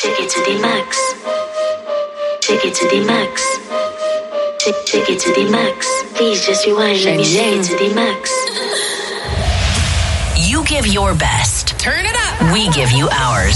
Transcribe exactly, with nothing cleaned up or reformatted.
Take it to the max. Take it to the max. Take, take it to the max. Please just rewind. Let me take it to the max. You give your best. Turn it up. We give you ours.